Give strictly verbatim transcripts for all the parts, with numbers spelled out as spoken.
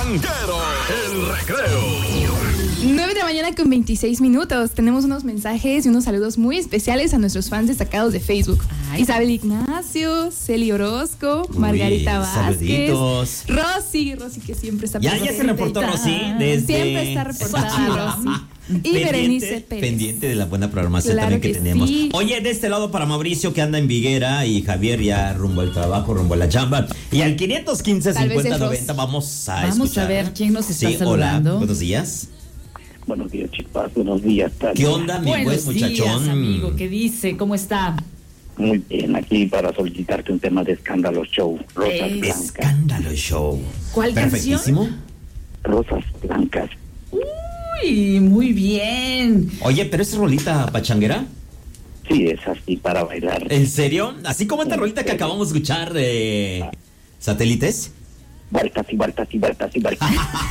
Pachanguero, el recreo. nueve de la mañana con veintiséis minutos. Tenemos unos mensajes y unos saludos muy especiales a nuestros fans destacados de Facebook. Ay. Isabel Ignacio, Celi Orozco, Uy, Margarita Vázquez, saluditos. Rosy, Rosy que siempre está ya, presente. Ya se reportó Rosy desde... Siempre está reportada Rosy. Y pendiente, Berenice Pérez. Pendiente de la buena programación claro también que, que tenemos. Sí. Oye, de este lado para Mauricio que anda en Viguera y Javier ya rumbo al trabajo, rumbo a la chamba. Y al quinientos quince, cincuenta noventa vamos a Vamos escuchar. a ver quién nos está sí, saludando. Hola, buenos días. Buenos días, Chispas. Buenos días, Tania. ¿Qué onda, mi buenos buen muchachón? Días, amigo. ¿Qué dice? ¿Cómo está? Muy bien, aquí para solicitarte un tema de Escándalo Show. Rosas eh, Blancas. Escándalo Show. ¿Cuál Perfectísimo. canción? Rosas Blancas. Uy, muy bien. Oye, ¿pero es rolita pachanguera? Sí, es así para bailar. ¿En serio? Así como esta rolita que acabamos de escuchar de ah. Satélites. Vueltas y vueltas y vueltas y vueltas.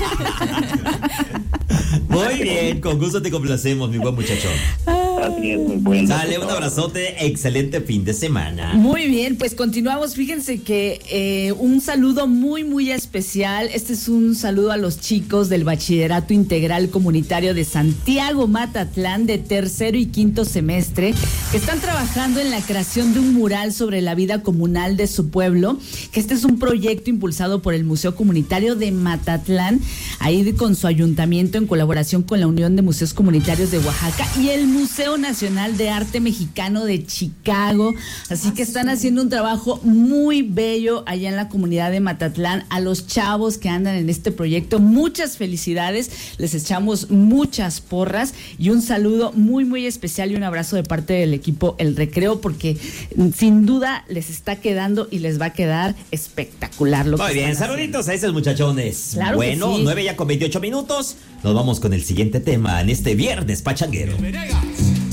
Muy bien, con gusto te complacemos, mi buen muchacho. Así es, muy bueno. Dale un abrazote, excelente fin de semana. Muy bien, pues continuamos. Fíjense que eh, un saludo muy, muy especial. Este es un saludo a los chicos del Bachillerato Integral Comunitario de Santiago Matatlán de tercero y quinto semestre, que están trabajando en la creación de un mural sobre la vida comunal de su pueblo, que este es un proyecto impulsado por el Museo Comunitario de Matatlán, ahí con su ayuntamiento en colaboración con la Unión de Museos Comunitarios de Oaxaca y el Museo Nacional de Arte Mexicano de Chicago. Así que están haciendo un trabajo muy bello allá en la comunidad de Matatlán. A los chavos que andan en este proyecto, muchas felicidades, les echamos muchas porras y un saludo muy muy especial y un abrazo de parte del equipo El Recreo, porque sin duda les está quedando y les va a quedar espectacular lo que muy bien, haciendo. Saluditos a esos muchachones. Claro, bueno, sí. nueve ya con veintiocho minutos. Nos vamos con el siguiente tema en este viernes pachanguero. Venegas.